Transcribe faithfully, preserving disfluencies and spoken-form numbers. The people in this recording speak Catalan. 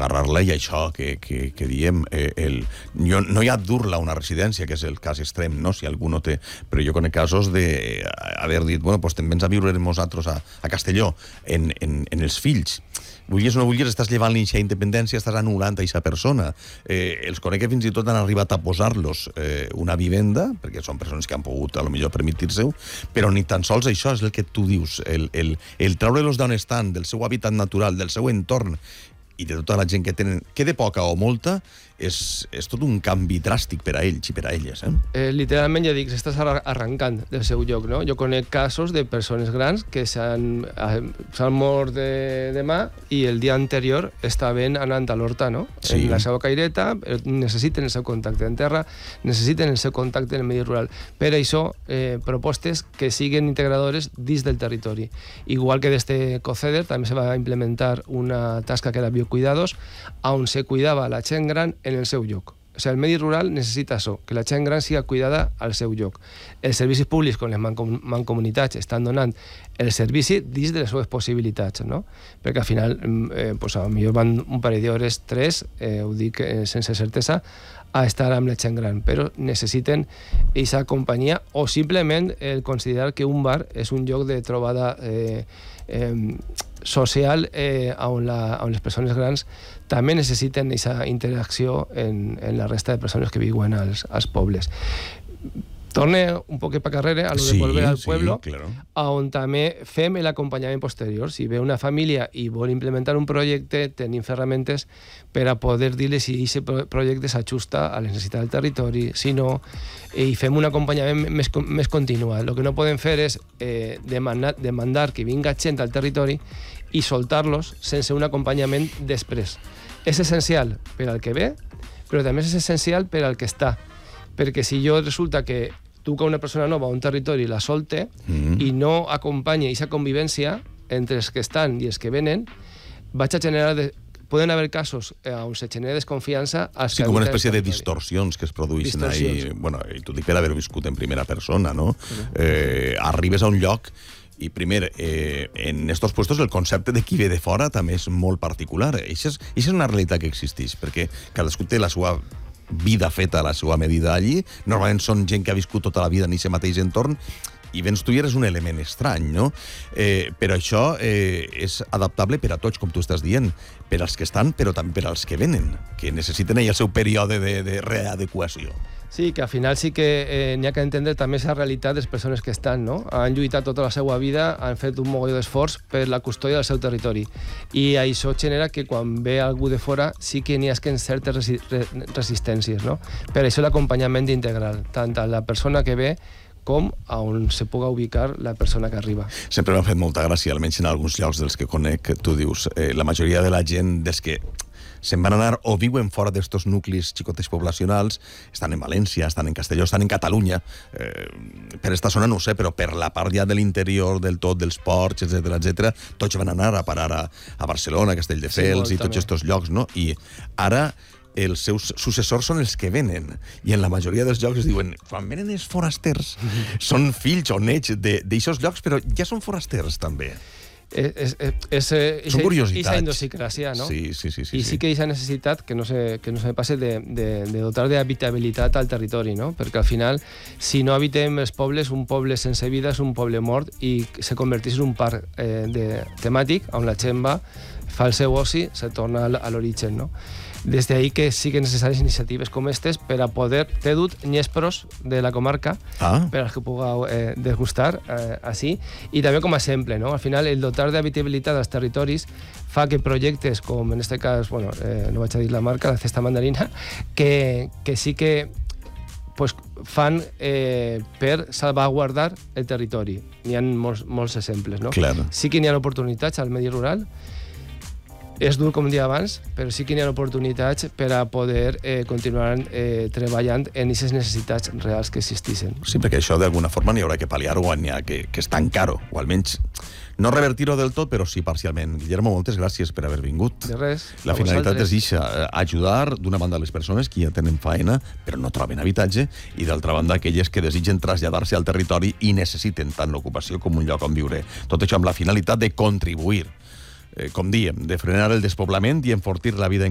agarrar-la i això que, que, que diem, eh, el, jo, no hi ha dur-la a una residència, que és el cas extrem, no? Si algú no té, però jo conec casos d'haver dit, bueno, doncs te'n vens a viure amb nosaltres a, a Castelló, en, en, en els fills. Vulguis o no vulguis, estàs llevant l'inici a independència, estàs anul·lant a aquesta persona. Eh, els conec que fins i tot han arribat a posar-los eh, una vivenda, perquè són persones que han pogut, a lo millor, permetir-se-ho, però ni tan sols això és el que tu dius. El, el, el treure-los d'on estan, del seu hàbitat natural, del seu entorn, i de tota la gent que tenen, que de poca o molta, és, és tot un canvi dràstic per a ells i per a elles. Eh? Eh, literalment, ja dic, s'estàs arrencant del seu lloc, no? Jo conec casos de persones grans que s'han mort de, de mà i el dia anterior estaven anant a l'horta, no? Sí. En la seva caireta, necessiten el seu contacte en terra, necessiten el seu contacte en el medi rural. Per això, eh, propostes que siguen integradores dins del territori. Igual que des de COCEDER també se va implementar una tasca que era biocuidados, on se cuidava la gent gran en el seu lloc. O sigui, el medi rural necessita això, que la gent gran siga cuidada al seu lloc. Els servicis públics, com les mancomunitats, estan donant el servici dins de les seves possibilitats, no? Perquè al final, eh, pues, a millor van un parell d'hores, tres, eh, ho dic eh, sense certesa, a estar amb la gent gran, però necessiten aquesta companyia o simplement el considerar que un bar és un lloc de trobada eh, eh, social eh, on, la, on les persones grans també necessiten aquesta interacció en, en la resta de persones que viuen als, als pobles. Torne un poc per carrere a lo de sí, volver al sí, pueblo, claro. on també fem l'acompanyament posterior. Si ve una família i vol implementar un projecte, tenim ferramentes per a poder dir-li si aquest projecte s'ajusta a les necessitats del territori, si no, i fem un acompanyament més, més continuat. El que no podem fer és eh, demanar, demandar que vinga gent al territori i soltar-los sense un acompanyament després. És essencial per al que ve, però també és essencial per al que està. Perquè si jo resulta que tu que una persona nova a un territori la solte mm. i no acompanya aquesta convivència entre els que estan i els que venen, vaig a generar... De... Poden haver casos on se genera desconfiança... Sí, com una espècie de distorsions que es produeixen ahí. Bueno, i t'ho dic per haver viscut en primera persona, no? Uh-huh. Eh, arribes a un lloc i, primer, eh, en estos puestos el concepte de qui ve de fora també és molt particular. Això és, això és una realitat que existeix, perquè cadascú té la seva vida feta a la seva medida allí. Normalment són gent que ha viscut tota la vida en aquest mateix entorn, i vens tu i eres un element estrany, no? Eh, però això eh, és adaptable per a tots, com tu estàs dient, per als que estan, però també per als que venen, que necessiten el seu període de, de readequació. Sí, que al final sí que eh, n'hi ha que entendre també aquesta realitat de les persones que estan, no? Han lluitat tota la seva vida, han fet un mogolló d'esforç per la custòdia del seu territori. I això genera que quan ve algú de fora sí que n'hi ha que certes resi resistències, no? Per això l'acompanyament integral, tant a la persona que ve com a on se puga ubicar la persona que arriba. Sempre m'ha fet molta gràcia, almenys en alguns llocs dels que conec, tu dius, eh, la majoria de la gent des que se'n van anar o viuen fora d'estos nuclis xicotes poblacionals, estan en València, estan en Castelló, estan en Catalunya, eh, per esta zona no ho sé, però per la part ja de l'interior del tot, dels ports, etcètera, etcètera, tots van anar a parar a, a Barcelona, a Castelldefels, sí, i tots aquests llocs, no? I ara els seus successors són els que venen, i en la majoria dels llocs es diuen, quan venen els forasters, són fills o nets d'aixòs llocs, però ja són forasters també. És, és, és, són curiositats. Aquesta idiosincràsia, no? Sí, sí, sí, sí, I sí que aquesta necessitat que no se, que no se passe de, de, de dotar d'habitabilitat al territori, no? Perquè al final, si no habitem els pobles, un poble sense vida és un poble mort i se converteix en un parc eh, de, temàtic on la gent va, fa el seu oci, se torna a l'origen, no? Des d'ahí que sí que necessàries iniciatives com aquestes per a poder ter dut nyespros de la comarca ah. per als que pugueu eh, degustar eh, així, i també com a exemple, no? Al final, el dotar d'habitabilitat als territoris fa que projectes com, en aquest cas, bueno, eh, no vaig a dir la marca, la Cesta Mandarina, que, que sí que pues, fan eh, per salvaguardar el territori. N'hi ha molts, molts exemples, no? Claro. Sí que n'hi ha oportunitats al medi rural. És dur, com dia abans, però sí que hi ha oportunitats per a poder eh, continuar eh, treballant en aquestes necessitats reals que existeixen. Sí, perquè això d'alguna forma n'hi haurà que pal·liar-ho, n'hi ha que, que és tan caro, o almenys no revertir-ho del tot, però sí parcialment. Guillermo, moltes gràcies per haver vingut. De res. La finalitat és això, ajudar d'una banda les persones que ja tenen faena, però no troben habitatge, i d'altra banda aquelles que desitgen traslladar-se al territori i necessiten tant l'ocupació com un lloc on viure. Tot això amb la finalitat de contribuir, eh, com diem, de frenar el despoblament i enfortir la vida en